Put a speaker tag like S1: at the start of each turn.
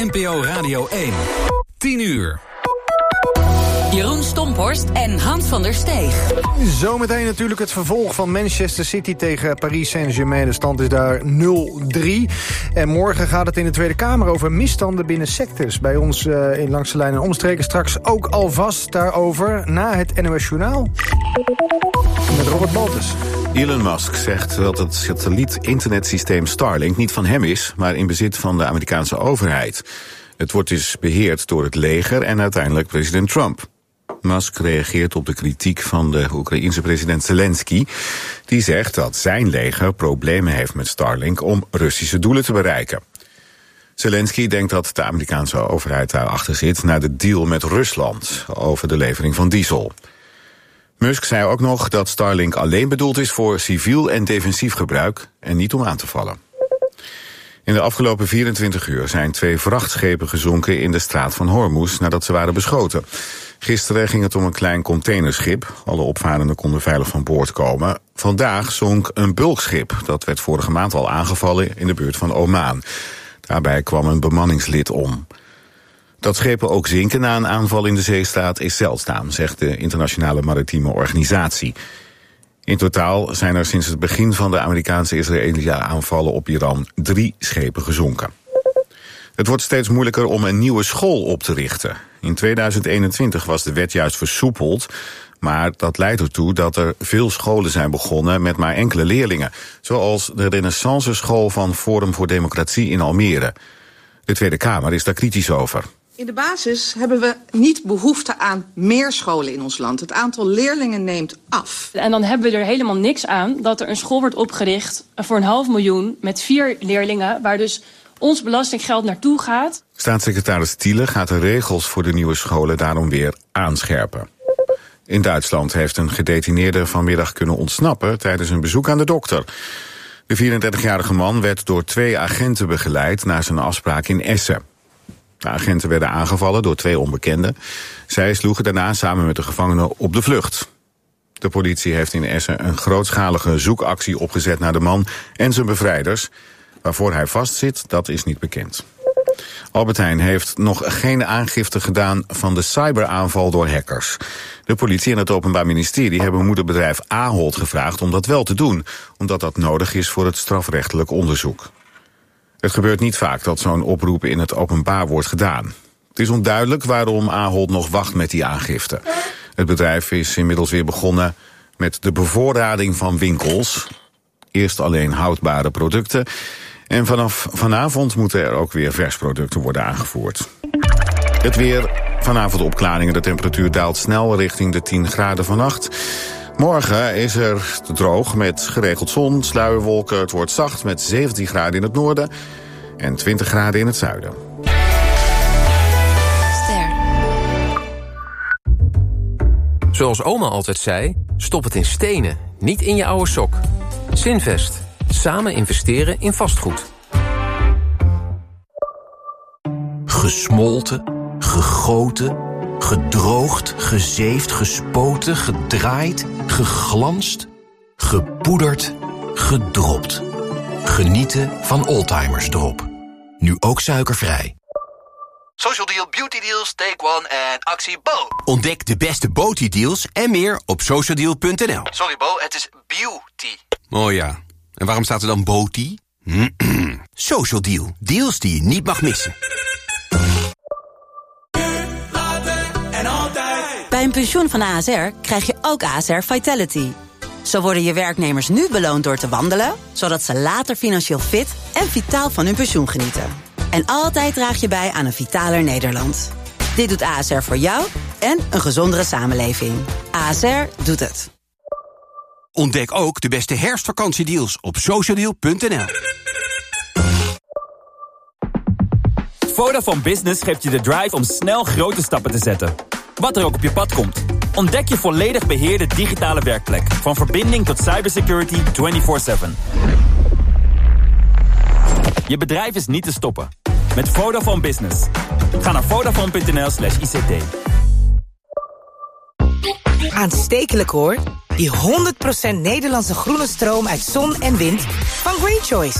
S1: NPO Radio 1. 10 uur.
S2: Jeroen Stomphorst en Hans van der Steeg.
S3: Zometeen natuurlijk het vervolg van Manchester City tegen Paris Saint-Germain. De stand is daar 0-3. En morgen gaat het in de Tweede Kamer over misstanden binnen sectes. Bij ons in Langs de Lijn en Omstreken straks ook alvast daarover na het NOS Journaal. Met Robert Baltus.
S4: Elon Musk zegt dat het satelliet-internetsysteem Starlink niet van hem is, maar in bezit van de Amerikaanse overheid. Het wordt dus beheerd door het leger en uiteindelijk president Trump. Musk reageert op de kritiek van de Oekraïense president Zelensky, die zegt dat zijn leger problemen heeft met Starlink om Russische doelen te bereiken. Zelensky denkt dat de Amerikaanse overheid daarachter zit na de deal met Rusland over de levering van diesel. Musk zei ook nog dat Starlink alleen bedoeld is voor civiel en defensief gebruik en niet om aan te vallen. In de afgelopen 24 uur zijn 2 vrachtschepen gezonken in de straat van Hormuz nadat ze waren beschoten. Gisteren ging het om een klein containerschip. Alle opvarenden konden veilig van boord komen. Vandaag zonk een bulkschip. Dat werd vorige maand al aangevallen in de buurt van Oman. Daarbij kwam een bemanningslid om. Dat schepen ook zinken na een aanval in de zeestraat is zeldzaam, zegt de Internationale Maritieme Organisatie. In totaal zijn er sinds het begin van de Amerikaanse-Israëlische aanvallen op Iran 3 schepen gezonken. Het wordt steeds moeilijker om een nieuwe school op te richten. In 2021 was de wet juist versoepeld, maar dat leidt ertoe dat er veel scholen zijn begonnen met maar enkele leerlingen, zoals de Renaissance School van Forum voor Democratie in Almere. De Tweede Kamer is daar kritisch over.
S5: In de basis hebben we niet behoefte aan meer scholen in ons land. Het aantal leerlingen neemt af.
S6: En dan hebben we er helemaal niks aan dat er een school wordt opgericht voor 500.000 met 4 leerlingen, waar dus ons belastinggeld naartoe gaat.
S4: Staatssecretaris Thiele gaat de regels voor de nieuwe scholen daarom weer aanscherpen. In Duitsland heeft een gedetineerde vanmiddag kunnen ontsnappen tijdens een bezoek aan de dokter. De 34-jarige man werd door 2 agenten begeleid naar zijn afspraak in Essen. De agenten werden aangevallen door 2 onbekenden. Zij sloegen daarna samen met de gevangenen op de vlucht. De politie heeft in Essen een grootschalige zoekactie opgezet naar de man en zijn bevrijders. Waarvoor hij vastzit, dat is niet bekend. Albert Heijn heeft nog geen aangifte gedaan van de cyberaanval door hackers. De politie en het Openbaar Ministerie hebben moederbedrijf Ahold gevraagd om dat wel te doen, omdat dat nodig is voor het strafrechtelijk onderzoek. Het gebeurt niet vaak dat zo'n oproep in het openbaar wordt gedaan. Het is onduidelijk waarom Ahold nog wacht met die aangifte. Het bedrijf is inmiddels weer begonnen met de bevoorrading van winkels. Eerst alleen houdbare producten. En vanaf vanavond moeten er ook weer versproducten worden aangevoerd. Het weer, vanavond opklaringen. De temperatuur daalt snel richting de 10 graden vannacht. Morgen is er droog met geregeld zon, sluierwolken. Het wordt zacht met 17 graden in het noorden en 20 graden in het zuiden.
S7: Zoals oma altijd zei, stop het in stenen, niet in je oude sok. Zinvest. Samen investeren in vastgoed.
S8: Gesmolten, gegoten, gedroogd, gezeefd, gespoten, gedraaid, geglanst, gepoederd, gedropt. Genieten van Oldtimers Drop. Nu ook suikervrij.
S9: Social Deal, Beauty Deals, Take One en actie Bo.
S8: Ontdek de beste Beauty deals en meer op socialdeal.nl.
S9: Sorry Bo, het is beauty.
S8: Oh ja, en waarom staat er dan Beauty? Social Deal, deals die je niet mag missen.
S2: Bij een pensioen van ASR krijg je ook ASR Vitality. Zo worden je werknemers nu beloond door te wandelen, zodat ze later financieel fit en vitaal van hun pensioen genieten. En altijd draag je bij aan een vitaler Nederland. Dit doet ASR voor jou en een gezondere samenleving. ASR doet het.
S8: Ontdek ook de beste herfstvakantiedeals op socialdeal.nl.
S10: Vodafone Business geeft je de drive om snel grote stappen te zetten. Wat er ook op je pad komt. Ontdek je volledig beheerde digitale werkplek. Van verbinding tot cybersecurity 24/7. Je bedrijf is niet te stoppen. Met Vodafone Business. Ga naar vodafone.nl/ICT.
S11: Aanstekelijk hoor. Die 100% Nederlandse groene stroom uit zon en wind van Green Choice.